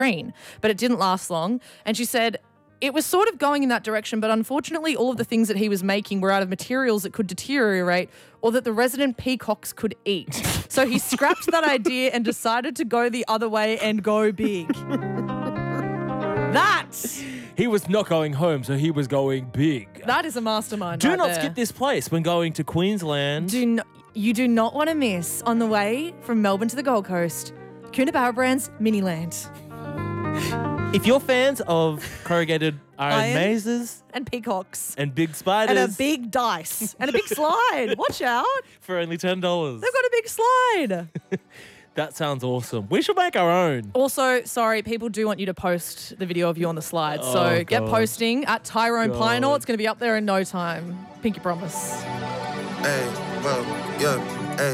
screen, but it didn't last long. And she said it was sort of going in that direction, but unfortunately all of the things that he was making were out of materials that could deteriorate or that the resident peacocks could eat. So he scrapped that idea and decided to go the other way and go big. He was not going home, so he was going big. That is a mastermind. Do not skip this place when going to Queensland. You do not want to miss on the way from Melbourne to the Gold Coast, Coonabarra Brands Miniland. If you're fans of corrugated iron mazes and peacocks and big spiders and a big dice and a big slide, watch out. For only $10. They've got a big slide. That sounds awesome. We should make our own. Also, sorry, people do want you to post the video of you on the slide. So get posting at Tyrone Plynor. It's going to be up there in no time. Pinky promise. Hey, well, yeah.